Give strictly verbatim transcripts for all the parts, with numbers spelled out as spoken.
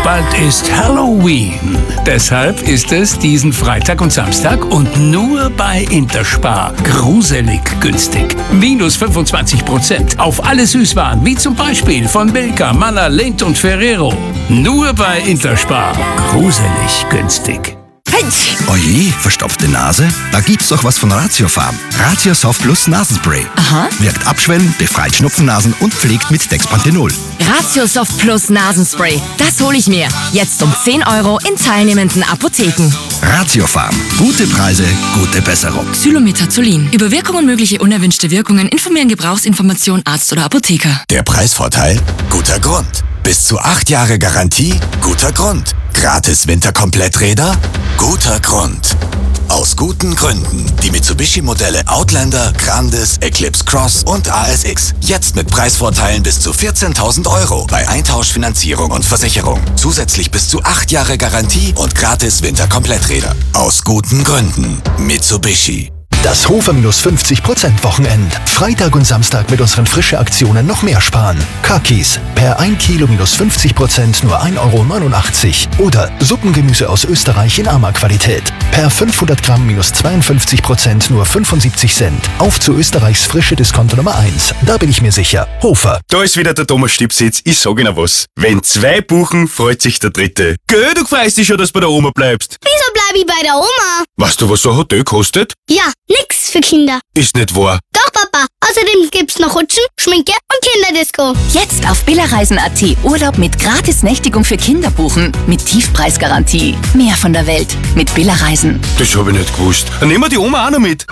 Bald ist Halloween. Deshalb ist es diesen Freitag und Samstag und nur bei Interspar gruselig günstig. Minus fünfundzwanzig Prozent auf alle Süßwaren, wie zum Beispiel von Milka, Manna, Lindt und Ferrero. Nur bei Interspar gruselig günstig. Oje, verstopfte Nase? Da gibt's doch was von Ratiofarm. Ratiosoft Plus Nasenspray. Aha. Wirkt abschwellend, befreit Schnupfennasen und pflegt mit Dexpanthenol. Ratiosoft Plus Nasenspray. Das hole ich mir. Jetzt um zehn Euro in teilnehmenden Apotheken. Ratiofarm. Gute Preise, gute Besserung. Xylomethazolin. Über Wirkung und mögliche unerwünschte Wirkungen informieren Gebrauchsinformation Arzt oder Apotheker. Der Preisvorteil? Guter Grund. Bis zu acht Jahre Garantie? Guter Grund. Gratis Winterkompletträder? Guter Grund. Aus guten Gründen. Die Mitsubishi-Modelle Outlander, Grandis, Eclipse Cross und A S X. Jetzt mit Preisvorteilen bis zu vierzehntausend Euro bei Eintauschfinanzierung und Versicherung. Zusätzlich bis zu acht Jahre Garantie und gratis Winterkompletträder. Aus guten Gründen. Mitsubishi. Das Hofer minus fünfzig Prozent Wochenend. Freitag und Samstag mit unseren frische Aktionen noch mehr sparen. Kakis per ein Kilo minus fünfzig Prozent nur ein Euro neunundachtzig. Oder Suppengemüse aus Österreich in Ama-Qualität. Per fünfhundert Gramm minus zweiundfünfzig Prozent nur fünfundsiebzig Cent. Auf zu Österreichs frische Discounter Nummer eins. Da bin ich mir sicher. Hofer. Da ist wieder der Thomas Stipsitz. Ich sag Ihnen was. Wenn zwei buchen, freut sich der dritte. Gell, du freust dich schon, dass du bei der Oma bleibst. Wieso bleib ich bei der Oma? Weißt du, was so ein Hotel kostet? Ja, nix für Kinder. Ist nicht wahr. Doch, Papa. Außerdem gibt's noch Rutschen, Schminke und Kinderdisco. Jetzt auf billerreisen punkt at Urlaub mit Gratis-Nächtigung für Kinder buchen. Mit Tiefpreisgarantie. Mehr von der Welt. Mit Billerreisen. Das hab ich nicht gewusst. Dann nehmen wir die Oma auch noch mit.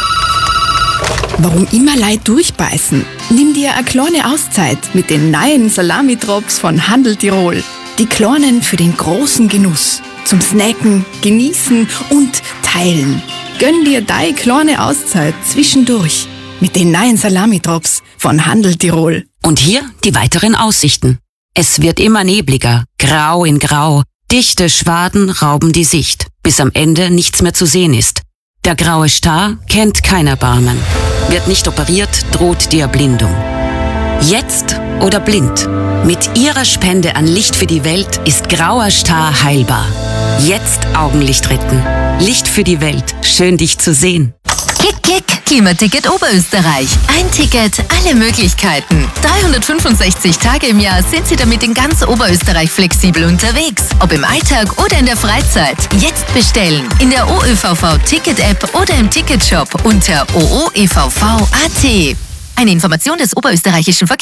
Warum immer Leid durchbeißen? Nimm dir eine kleine Auszeit mit den neuen Salami-Drops von Handel Tirol. Die kleinen für den großen Genuss. Zum Snacken, Genießen und Teilen. Gönn dir deine kleine Auszeit zwischendurch mit den neuen Salami-Drops von Handel Tirol. Und hier die weiteren Aussichten. Es wird immer nebliger, grau in grau. Dichte Schwaden rauben die Sicht, bis am Ende nichts mehr zu sehen ist. Der graue Star kennt kein Erbarmen. Wird nicht operiert, droht die Erblindung. Jetzt oder blind? Mit Ihrer Spende an Licht für die Welt ist grauer Star heilbar. Jetzt Augenlicht retten. Licht für die Welt. Schön, dich zu sehen. Kick, Kick, Klimaticket Oberösterreich. Ein Ticket, alle Möglichkeiten. dreihundertfünfundsechzig Tage im Jahr sind Sie damit in ganz Oberösterreich flexibel unterwegs. Ob im Alltag oder in der Freizeit. Jetzt bestellen. In der O Ö V V-Ticket-App oder im Ticketshop unter o o e v v punkt a t. Eine Information des Oberösterreichischen Verkehrs